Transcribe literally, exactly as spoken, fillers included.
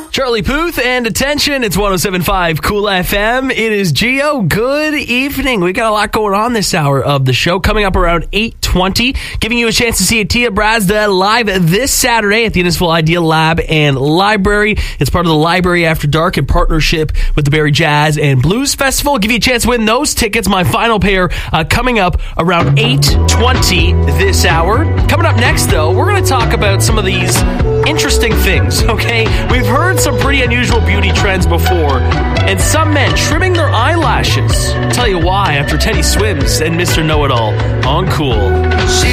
Charlie Puth and attention, it's one oh seven point five Cool F M. It is Gio. Good evening. We got a lot going on this hour of the show. Coming up around eight twenty, giving you a chance to see Tia Brazda live this Saturday at the Innisfil Ideal Lab and Library. It's part of the Library After Dark in partnership with the Barrie Jazz and Blues Festival. Give you a chance to win those tickets. My final pair uh, coming up around eight twenty this hour. Coming up next, though, we're going to talk about some of these interesting things, okay? We've heard some pretty unusual beauty trends before, and some men trimming their eyelashes. I'll tell you why after Teddy Swims and Mister Know-It-All on Cool.